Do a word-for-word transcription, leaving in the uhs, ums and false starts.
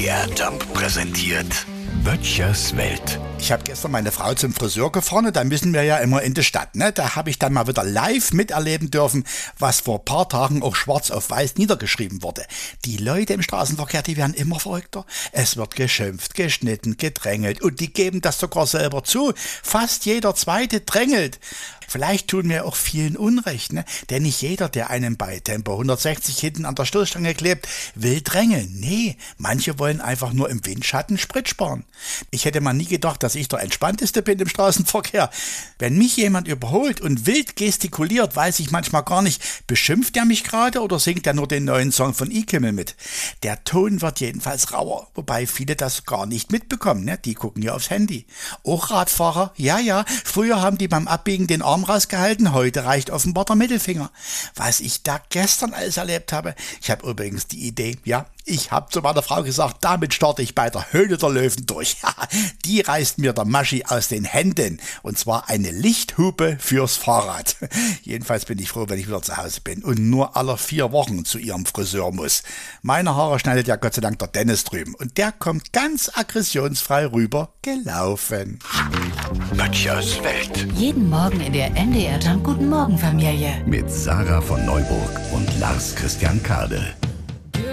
D R Jump präsentiert Böttchers Welt. Ich habe gestern meine Frau zum Friseur gefahren und da müssen wir ja immer in die Stadt. Ne? Da habe ich dann mal wieder live miterleben dürfen, was vor ein paar Tagen auch schwarz auf weiß niedergeschrieben wurde. Die Leute im Straßenverkehr, die werden immer verrückter. Es wird geschimpft, geschnitten, gedrängelt und die geben das sogar selber zu. Fast jeder Zweite drängelt. Vielleicht tun wir auch vielen Unrecht, ne? Denn nicht jeder, der einem bei Tempo hundertsechzig hinten an der Stoßstange klebt, will drängeln. Nee, manche wollen einfach nur im Windschatten Sprit sparen. Ich hätte mal nie gedacht, dass ich der Entspannteste bin im Straßenverkehr. Wenn mich jemand überholt und wild gestikuliert, weiß ich manchmal gar nicht, beschimpft er mich gerade oder singt er nur den neuen Song von E-Kimmel mit? Der Ton wird jedenfalls rauer, wobei viele das gar nicht mitbekommen, ne? Die gucken ja aufs Handy. Auch Radfahrer, ja, ja, früher haben die beim Abbiegen den Arm rausgehalten, heute reicht offenbar der Mittelfinger. Was ich da gestern alles erlebt habe, ich habe übrigens die Idee, ja, ich habe zu meiner Frau gesagt, damit starte ich bei der Höhle der Löwen durch. Die reißt mir der Maschi aus den Händen. Und zwar eine Lichthupe fürs Fahrrad. Jedenfalls bin ich froh, wenn ich wieder zu Hause bin und nur alle vier Wochen zu ihrem Friseur muss. Meine Haare schneidet ja Gott sei Dank der Dennis drüben. Und der kommt ganz aggressionsfrei rüber gelaufen. Böttchers Welt. Jeden Morgen in der N D R Jump Guten Morgen Familie. Mit Sarah von Neuburg und Lars Christian Kade.